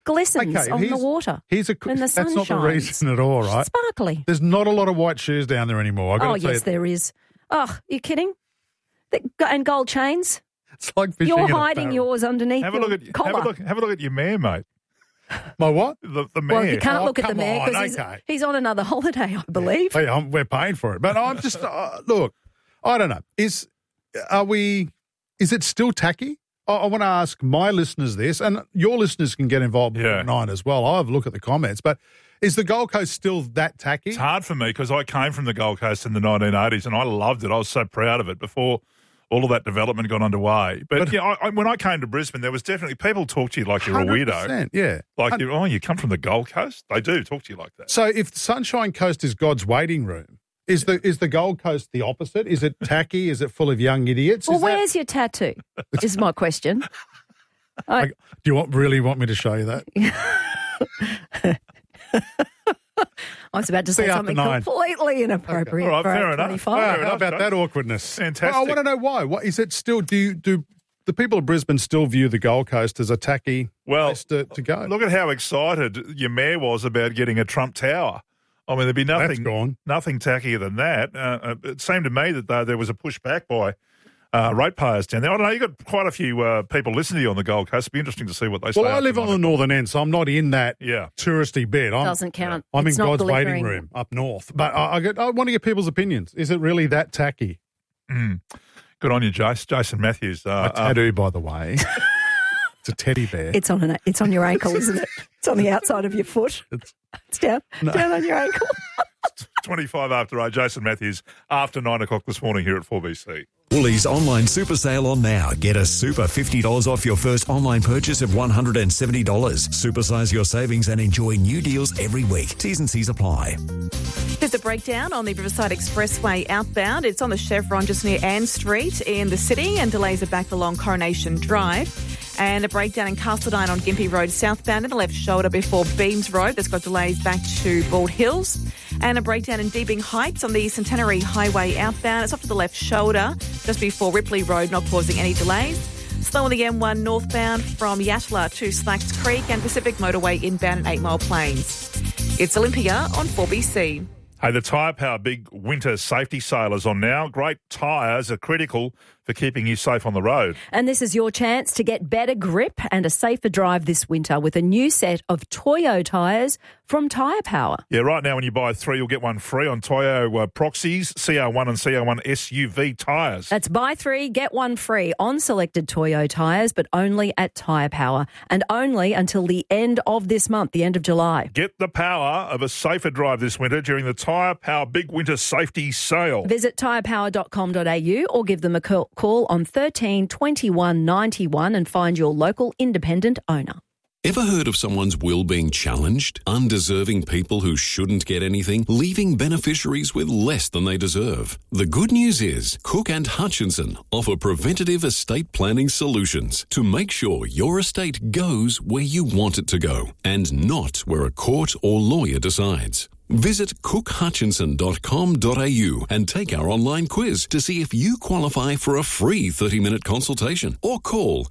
glistens on the water. When the sun that's not shines. the reason at all, right? Sparkly. There's not a lot of white shoes down there anymore. There is. Oh, you kidding? And gold chains? It's like fishing. You're hiding yours underneath Have a look at your mare, mate. My what? The mare. Well, you can't look at the mare because he's on another holiday, I believe. Yeah, we're paying for it. But I'm just, look, I don't know. Is it still tacky? I want to ask my listeners this, and your listeners can get involved with mine as well. I'll have a look at the comments. But is the Gold Coast still that tacky? It's hard for me because I came from the Gold Coast in the 1980s and I loved it. I was so proud of it before all of that development got underway. But when I came to Brisbane, there was definitely people talk to you like you're a weirdo. Yeah. Like, you come from the Gold Coast? They do talk to you like that. So if Sunshine Coast is God's waiting room, is the Gold Coast the opposite? Is it tacky? Is it full of young idiots? Well, where's your tattoo is my question. Do you really want me to show you that? I was about to say something completely inappropriate. All right, fair enough. 25. How about that awkwardness? Fantastic. I want to know why. What is it still? Do the people of Brisbane still view the Gold Coast as a tacky place to go? Look at how excited your mayor was about getting a Trump Tower. I mean, there'd be nothing tackier than that. It seemed to me that there was a pushback by ratepayers down there. I don't know, you've got quite a few people listening to you on the Gold Coast. It'd be interesting to see what they say. Well, I live on the northern end, so I'm not in that touristy bit. Doesn't count. I'm in God's waiting room up north. But I want to get people's opinions. Is it really that tacky? Good on you, Jason Matthews. A tattoo, by the way. It's a teddy bear. It's on your ankle, isn't it? It's on the outside of your foot. It's down on your ankle. 25 after 8, Jason Matthews, after 9 o'clock this morning here at 4BC. Woolies online super sale on now. Get a super $50 off your first online purchase of $170. Supersize your savings and enjoy new deals every week. T's and C's apply. There's a breakdown on the Riverside Expressway outbound. It's on the Chevron just near Ann Street in the city, and delays are back along Coronation Drive. And a breakdown in Castledine on Gympie Road southbound in the left shoulder before Beams Road. That's got delays back to Bald Hills. And a breakdown in Deebing Heights on the Centenary Highway outbound. It's off to the left shoulder just before Ripley Road, not causing any delays. Slow on the M1 northbound from Yatala to Slacks Creek, and Pacific Motorway inbound at 8 Mile Plains. It's Olympia on 4BC. Hey, the Tyre Power big winter safety sale is on now. Great tyres are critical for keeping you safe on the road. And this is your chance to get better grip and a safer drive this winter with a new set of Toyo tyres from Tyre Power. Yeah, right now when you buy 3, you'll get 1 free on Toyo Proxies, CR1 and CR1 SUV tyres. That's buy 3, get 1 free on selected Toyo tyres, but only at Tyre Power, and only until the end of this month, the end of July. Get the power of a safer drive this winter during the Tyre Power big winter safety sale. Visit tyrepower.com.au or give them a call on 13 21 91 and find your local independent owner. Ever heard of someone's will being challenged? Undeserving people who shouldn't get anything, leaving beneficiaries with less than they deserve. The good news is Cook and Hutchinson offer preventative estate planning solutions to make sure your estate goes where you want it to go and not where a court or lawyer decides. Visit cookhutchinson.com.au and take our online quiz to see if you qualify for a free 30-minute consultation, or call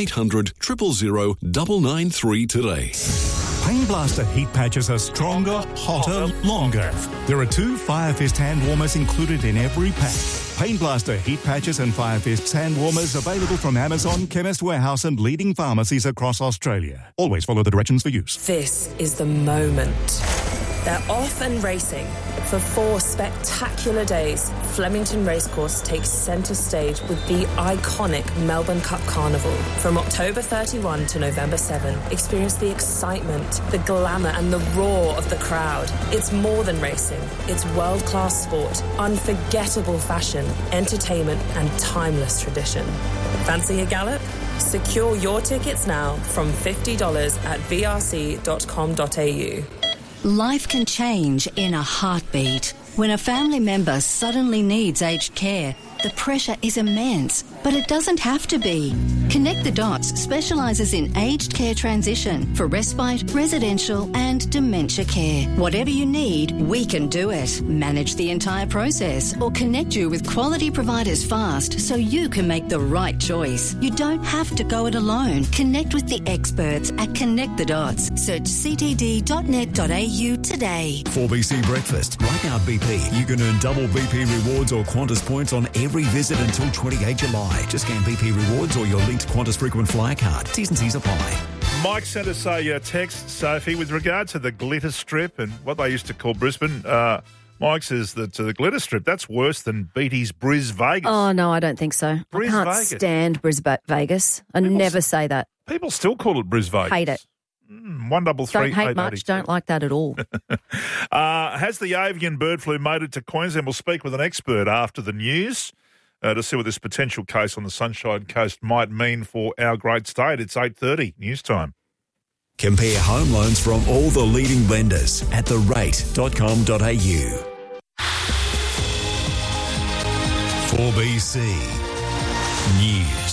1-800-000-993 today. Pain Blaster heat patches are stronger, hotter, longer. There are 2 Fire Fist hand warmers included in every pack. Pain Blaster heat patches and Fire Fist hand warmers available from Amazon, Chemist Warehouse and leading pharmacies across Australia. Always follow the directions for use. This is the moment. They're off and racing. For 4 spectacular days, Flemington Racecourse takes centre stage with the iconic Melbourne Cup Carnival. From October 31 to November 7, experience the excitement, the glamour and the roar of the crowd. It's more than racing. It's world-class sport, unforgettable fashion, entertainment and timeless tradition. Fancy a gallop? Secure your tickets now from $50 at vrc.com.au. Life can change in a heartbeat. When a family member suddenly needs aged care, The pressure is immense, but it doesn't have to be. Connect the Dots specialises in aged care transition for respite, residential and dementia care. Whatever you need, we can do it. Manage the entire process or connect you with quality providers fast so you can make the right choice. You don't have to go it alone. Connect with the experts at Connect the Dots. Search ctd.net.au today. 4BC Breakfast. Right now at BP, you can earn double BP rewards or Qantas points on every visit until 28 July. Just scan BP rewards or your linked Qantas frequent flyer card. T's and C's apply. Mike sent us a text, Sophie, with regard to the glitter strip and what they used to call Brisbane. Mike says that the glitter strip, that's worse than Beatty's Bris Vegas. Oh, no, I don't think so. I can't stand Bris Vegas. I never say that. People still call it Bris Vegas. Hate it. 133. Don't hate much. Don't like that at all. Has the avian bird flu made it to Queensland? We'll speak with an expert after the news to see what this potential case on the Sunshine Coast might mean for our great state. It's 8:30 news time. Compare home loans from all the leading lenders at therate.com.au. 4BC News.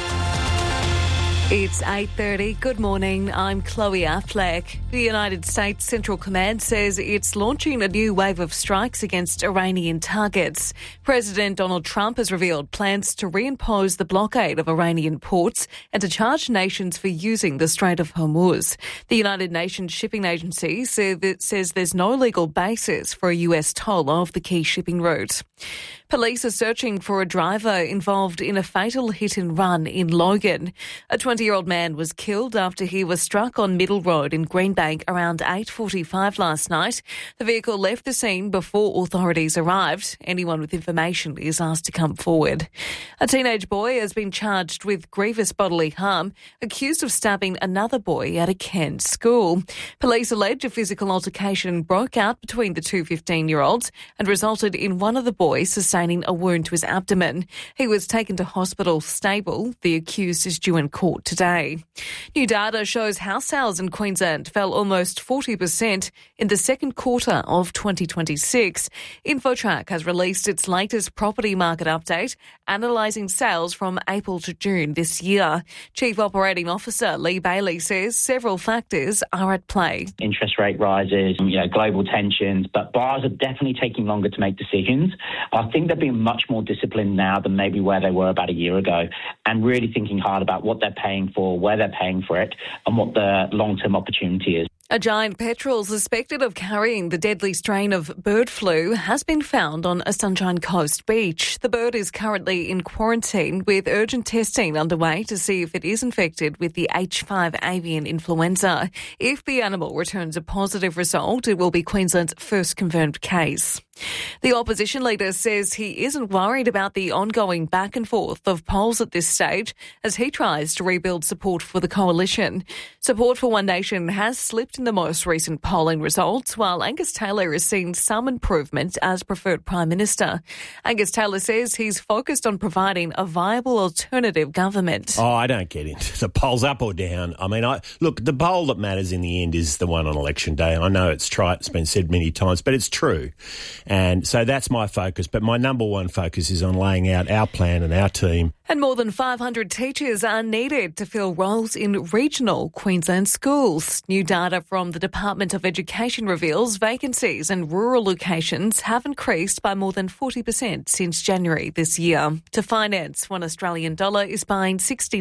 It's 8:30. Good morning. I'm Chloe Affleck. The United States Central Command says it's launching a new wave of strikes against Iranian targets. President Donald Trump has revealed plans to reimpose the blockade of Iranian ports and to charge nations for using the Strait of Hormuz. The United Nations Shipping Agency says there's no legal basis for a US toll of the key shipping route. Police are searching for a driver involved in a fatal hit-and-run in Logan. A 20-year-old man was killed after he was struck on Middle Road in Greenbank around 8:45 last night. The vehicle left the scene before authorities arrived. Anyone with information is asked to come forward. A teenage boy has been charged with grievous bodily harm, accused of stabbing another boy at a Kent school. Police allege a physical altercation broke out between the two 15-year-olds and resulted in one of the boys sustaining a wound to his abdomen. He was taken to hospital stable. The accused is due in court today. New data shows house sales in Queensland fell almost 40% in the second quarter of 2026. Infotrack has released its latest property market update, analysing sales from April to June this year. Chief Operating Officer Lee Bailey says several factors are at play. Interest rate rises, global tensions, but buyers are definitely taking longer to make decisions. I think they're being much more disciplined now than maybe where they were about a year ago, and really thinking hard about what they're paying for, where they're paying for it, and what the long-term opportunity is. A giant petrel suspected of carrying the deadly strain of bird flu has been found on a Sunshine Coast beach. The bird is currently in quarantine with urgent testing underway to see if it is infected with the H5 avian influenza. If the animal returns a positive result, it will be Queensland's first confirmed case. The opposition leader says he isn't worried about the ongoing back and forth of polls at this stage as he tries to rebuild support for the coalition. Support for One Nation has slipped in the most recent polling results, while Angus Taylor has seen some improvement as preferred Prime Minister. Angus Taylor says he's focused on providing a viable alternative government. Oh, I don't get into the polls up or down. I mean, look, the poll that matters in the end is the one on election day. I know it's trite, it's been said many times, but it's true. And so that's my focus. But my number one focus is on laying out our plan and our team. And more than 500 teachers are needed to fill roles in regional Queensland schools. New data from the Department of Education reveals vacancies in rural locations have increased by more than 40% since January this year. To finance, $1 Australian is buying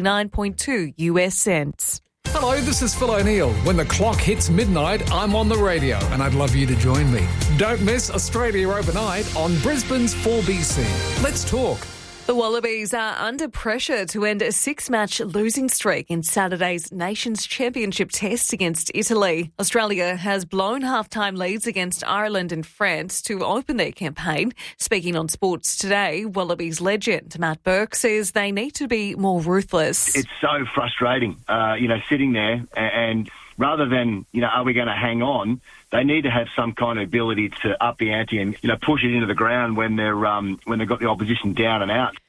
69.2 US cents. Hello, this is Phil O'Neill. When the clock hits midnight, I'm on the radio and I'd love you to join me. Don't miss Australia Overnight on Brisbane's 4BC. Let's talk. The Wallabies are under pressure to end a 6-match losing streak in Saturday's Nations Championship test against Italy. Australia has blown half-time leads against Ireland and France to open their campaign. Speaking on Sports Today, Wallabies legend Matt Burke says they need to be more ruthless. It's so frustrating, sitting there and rather than, are we going to hang on? They need to have some kind of ability to up the ante and, push it into the ground when they've got the opposition down and out.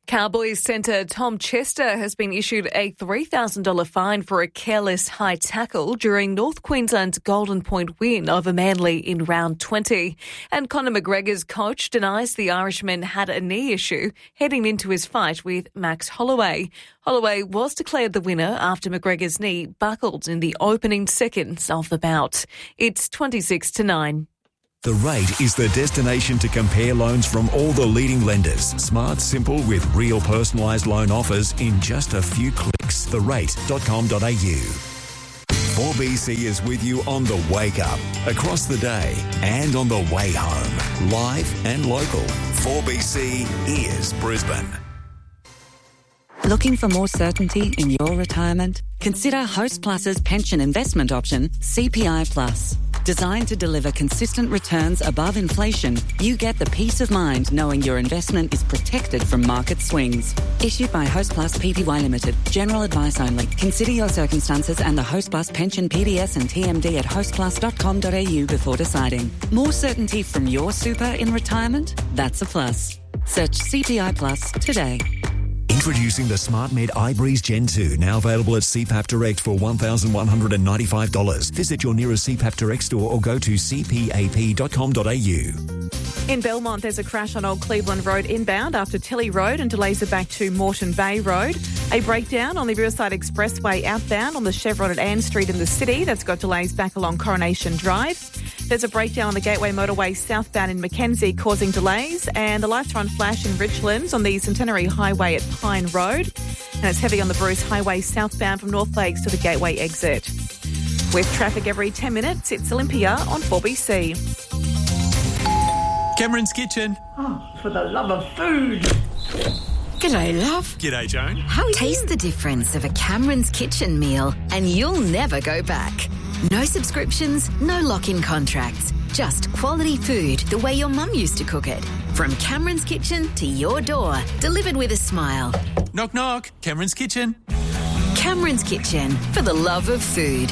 Cowboys centre Tom Chester has been issued a $3,000 fine for a careless high tackle during North Queensland's Golden Point win over Manly in round 20. And Conor McGregor's coach denies the Irishman had a knee issue heading into his fight with Max Holloway. Holloway was declared the winner after McGregor's knee buckled in the opening seconds of the bout. It's 26-9. The Rate is the destination to compare loans from all the leading lenders. Smart, simple, with real personalised loan offers in just a few clicks. therate.com.au. 4BC is with you on the wake up, across the day, and on the way home. Live and local. 4BC is Brisbane. Looking for more certainty in your retirement? Consider Host Plus's pension investment option, CPI Plus. Designed to deliver consistent returns above inflation, you get the peace of mind knowing your investment is protected from market swings. Issued by Host Plus Pty Limited. General advice only. Consider your circumstances and the Host Plus pension PDS and TMD at hostplus.com.au before deciding. More certainty from your super in retirement? That's a plus. Search CPI Plus today. Introducing the SmartMed iBreeze Gen 2, now available at CPAP Direct for $1,195. Visit your nearest CPAP Direct store or go to cpap.com.au. In Belmont, there's a crash on Old Cleveland Road inbound after Tilly Road and delays are back to Moreton Bay Road. A breakdown on the Riverside Expressway outbound on the Chevron at Ann Street in the city. That's got delays back along Coronation Drive. There's a breakdown on the Gateway Motorway southbound in Mackenzie causing delays, and the lights are on flash in Richlands on the Centenary Highway at Pine Road, and it's heavy on the Bruce Highway southbound from North Lakes to the Gateway exit. With traffic every 10 minutes, it's Olympia on 4BC. Cameron's Kitchen. Oh, for the love of food. G'day, love. G'day, Joan. Taste the difference of a Cameron's Kitchen meal and you'll never go back. No subscriptions, no lock-in contracts. Just quality food the way your mum used to cook it. From Cameron's Kitchen to your door, delivered with a smile. Knock, knock. Cameron's Kitchen. Cameron's Kitchen, for the love of food.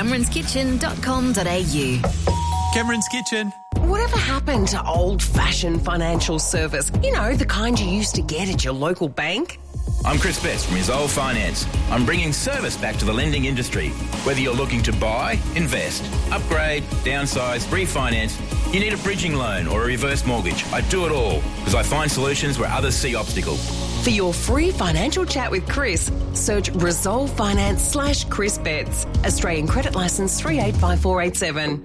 Cameron'sKitchen.com.au. Cameron's Kitchen. Whatever happened to old-fashioned financial service? You know, the kind you used to get at your local bank? I'm Chris Best from Resolve Finance. I'm bringing service back to the lending industry. Whether you're looking to buy, invest, upgrade, downsize, refinance, you need a bridging loan or a reverse mortgage. I do it all because I find solutions where others see obstacles. For your free financial chat with Chris, search Resolve Finance/Chris Betts. Australian Credit Licence 385487.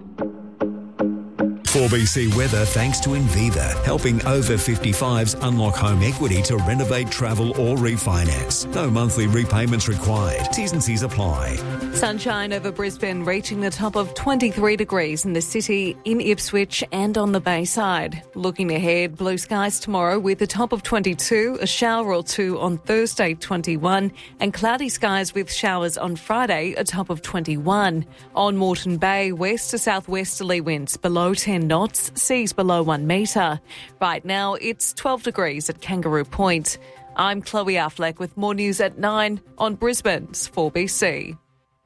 4BC weather thanks to Inviva, helping over 55s unlock home equity to renovate, travel or refinance. No monthly repayments required. T's and C's apply. Sunshine over Brisbane, reaching the top of 23 degrees in the city, in Ipswich and on the Bayside. Looking ahead, blue skies tomorrow with a top of 22, a shower or two on Thursday 21 and cloudy skies with showers on Friday, a top of 21. On Moreton Bay, west to southwesterly winds below 10 knots, seas below 1 metre. Right now, it's 12 degrees at Kangaroo Point. I'm Chloe Affleck with more news at 9 on Brisbane's 4BC.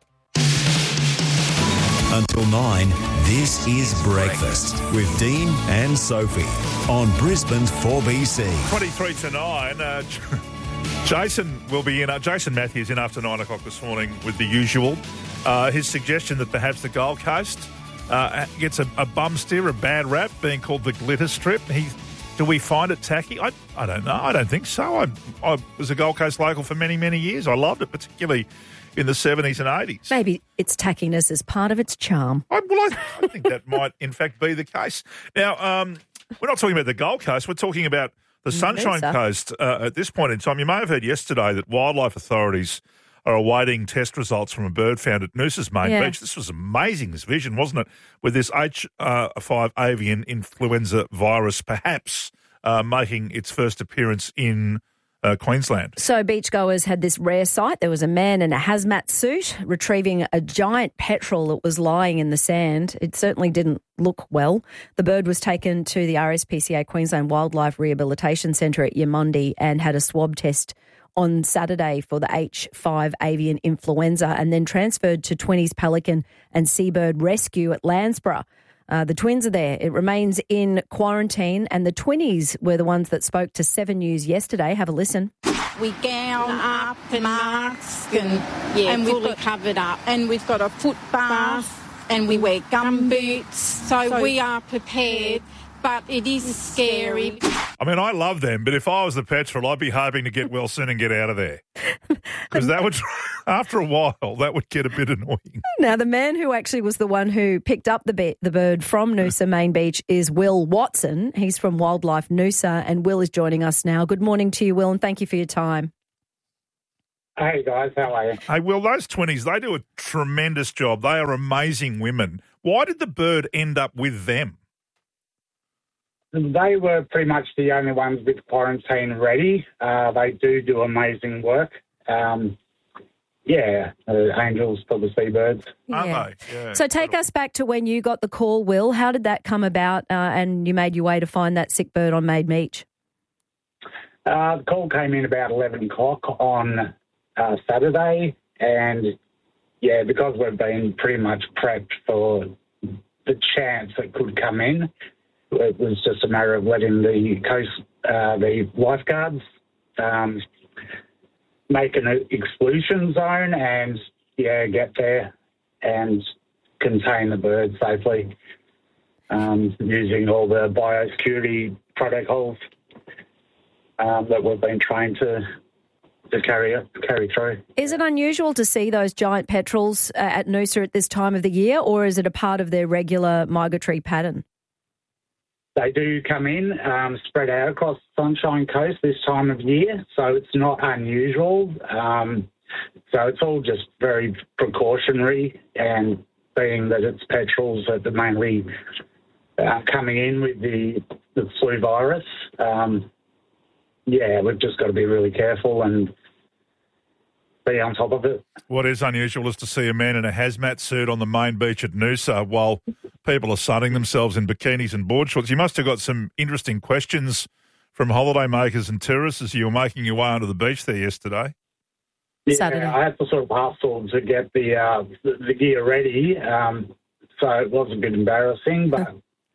Until 9, this is Breakfast with Dean and Sophie on Brisbane's 4BC. 23 to 9. Jason will be in. Jason Matthews in after 9 o'clock this morning with the usual. His suggestion that perhaps the Gold Coast gets a bum steer, a bad rap, being called the Glitter Strip. Do we find it tacky? I don't know. I don't think so. I was a Gold Coast local for many, many years. I loved it, particularly in the 70s and 80s. Maybe its tackiness is part of its charm. I think that might, in fact, be the case. Now, we're not talking about the Gold Coast. We're talking about the Sunshine Coast at this point in time. You may have heard yesterday that wildlife authorities are awaiting test results from a bird found at Noosa's Main Beach. This was amazing, this vision, wasn't it? With this H5 avian influenza virus perhaps making its first appearance in Queensland. So beachgoers had this rare sight. There was a man in a hazmat suit retrieving a giant petrel that was lying in the sand. It certainly didn't look well. The bird was taken to the RSPCA Queensland Wildlife Rehabilitation Centre at Yamundi and had a swab test on Saturday for the H5 avian influenza and then transferred to 20s Pelican and Seabird Rescue at Landsborough. The twins are there. It remains in quarantine, and the twinnies were the ones that spoke to 7 News yesterday. Have a listen. We gown up and mask and fully covered up. And we've got a foot bath and we wear gum boots. So we are prepared, but it is scary. I mean, I love them, but if I was the petrol, I'd be hoping to get well soon and get out of there. Because that would, after a while, that would get a bit annoying. Now, the man who actually was the one who picked up the bird from Noosa Main Beach is Will Watson. He's from Wildlife Noosa, and Will is joining us now. Good morning to you, Will, and thank you for your time. Hey, guys, how are you? Hey, Will, those twinnies, they do a tremendous job. They are amazing women. Why did the bird end up with them? They were pretty much the only ones with quarantine ready. They do amazing work. Angels for the seabirds. Yeah. So take us back to when you got the call, Will. How did that come about and you made your way to find that sick bird on Main Beach? The call came in about 11 o'clock on Saturday, and, because we've been pretty much prepped for the chance it could come in, it was just a matter of letting the lifeguards make an exclusion zone and, get there and contain the bird safely using all the biosecurity protocols that we've been trained to carry through. Is it unusual to see those giant petrels at Noosa at this time of the year, or is it a part of their regular migratory pattern? They do come in, spread out across the Sunshine Coast this time of year, so it's not unusual. So it's all just very precautionary, and being that it's petrels that are mainly coming in with the flu virus, we've just got to be really careful and be on top of it. What is unusual is to see a man in a hazmat suit on the main beach at Noosa while people are sunning themselves in bikinis and board shorts. You must have got some interesting questions from holidaymakers and tourists as you were making your way onto the beach there yesterday. Saturday. I had to sort of hustle to get the gear ready, so it was a bit embarrassing, but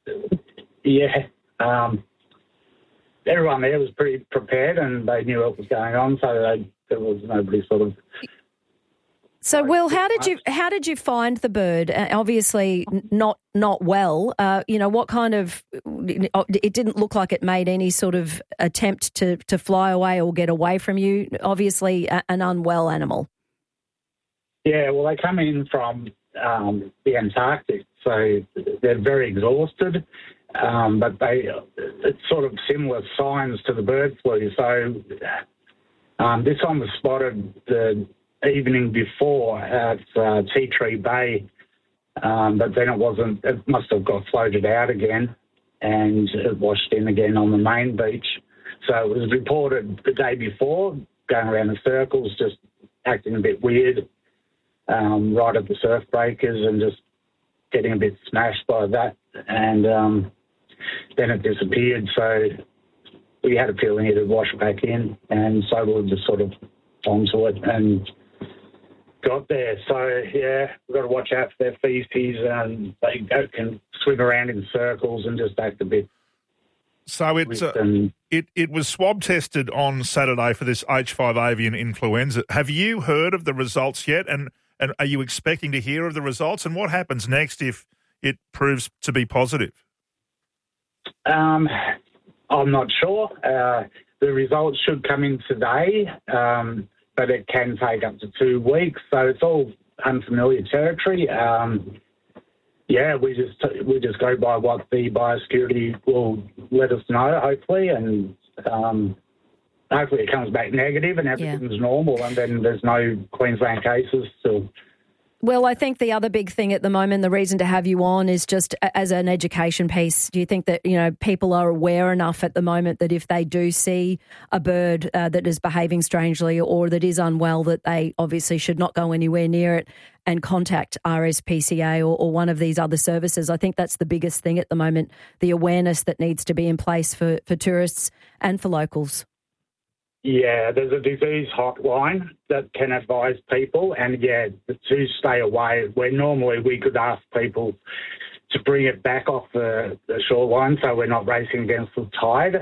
everyone there was pretty prepared and they knew what was going on, so there was nobody sort of... So, Will, how did you find the bird? Obviously not well. What kind of... It didn't look like it made any sort of attempt to fly away or get away from you. Obviously an unwell animal. Yeah, well, they come in from the Antarctic, so they're very exhausted. But it's sort of similar signs to the bird flu. So this one was spotted the evening before at Tea Tree Bay, but then it must have got floated out again and it washed in again on the main beach. So it was reported the day before, going around in circles, just acting a bit weird, right at the surf breakers and just getting a bit smashed by that. And then it disappeared, so we had a feeling it would wash back in, and so we were just sort of onto it and got there. So, we've got to watch out for their feces, and they can swim around in circles and just act a bit. So it was swab tested on Saturday for this H5 avian influenza. Have you heard of the results yet, and are you expecting to hear of the results, and what happens next if it proves to be positive? I'm not sure. The results should come in today, but it can take up to 2 weeks, so it's all unfamiliar territory. We just go by what the biosecurity will let us know, hopefully, and hopefully it comes back negative and everything's normal, and then there's no Queensland cases still. Well, I think the other big thing at the moment, the reason to have you on is just as an education piece. Do you think that, people are aware enough at the moment that if they do see a bird that is behaving strangely or that is unwell, that they obviously should not go anywhere near it and contact RSPCA or one of these other services? I think that's the biggest thing at the moment, the awareness that needs to be in place for tourists and for locals. Yeah, there's a disease hotline that can advise people, and to stay away, where normally we could ask people to bring it back off the shoreline so we're not racing against the tide.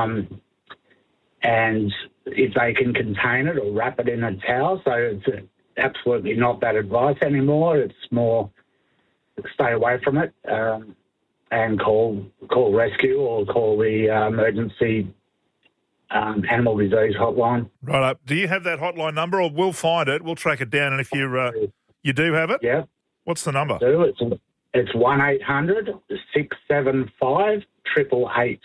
And if they can contain it or wrap it in a towel, so it's absolutely not that advice anymore. It's more stay away from it and call rescue or call the emergency animal disease hotline. Right up. Do you have that hotline number, or we'll find it? We'll track it down, and if you do have it, yeah. What's the number? It's 1-800-675-888.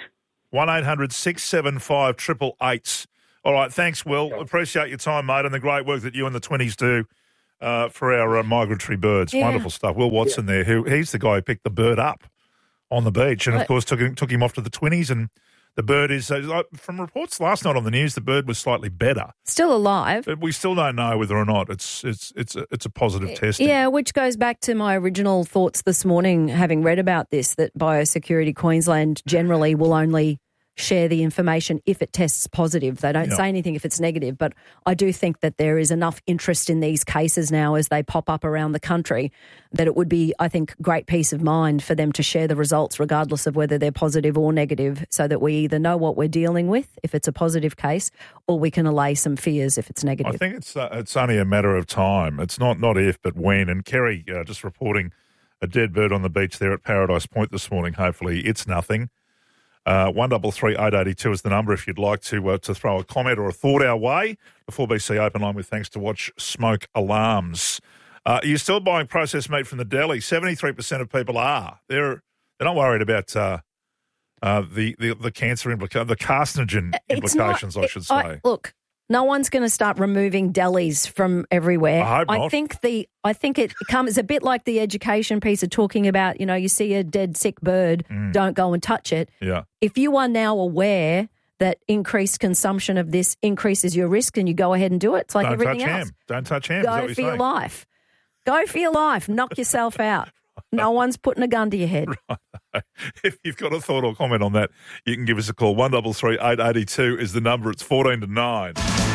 1-800-675-888. All right, thanks, Will. Appreciate your time, mate, and the great work that you and the 20s do for our migratory birds. Yeah. Wonderful stuff. Will Watson there, he's the guy who picked the bird up on the beach and, of course, took him off to the 20s, and the bird is, from reports last night on the news, the bird was slightly better. Still alive. But we still don't know whether or not it's a positive testing. Yeah, which goes back to my original thoughts this morning, having read about this, that Biosecurity Queensland generally will only share the information if it tests positive. They don't say anything if it's negative, but I do think that there is enough interest in these cases now as they pop up around the country that it would be, I think, great peace of mind for them to share the results regardless of whether they're positive or negative, so that we either know what we're dealing with if it's a positive case, or we can allay some fears if it's negative. I think it's only a matter of time. It's not if but when. And Kerry just reporting a dead bird on the beach there at Paradise Point this morning. Hopefully it's nothing. 133-882 is the number if you'd like to throw a comment or a thought our way. The 4BC open line with thanks to Watch Smoke Alarms. Are you still buying processed meat from the deli? 73% of people are. They're not worried about the cancer the carcinogen implications, I should say. Look, no one's going to start removing delis from everywhere. I hope not. I think it comes a bit like the education piece of talking about, you see a dead sick bird, don't go and touch it. Yeah. If you are now aware that increased consumption of this increases your risk, and you go ahead and do it, it's like everything else. Don't touch hams. Go for your life. Go for your life. Knock yourself out. No one's putting a gun to your head. Right. If you've got a thought or comment on that, you can give us a call. 133-882 is the number. It's 14 to 9.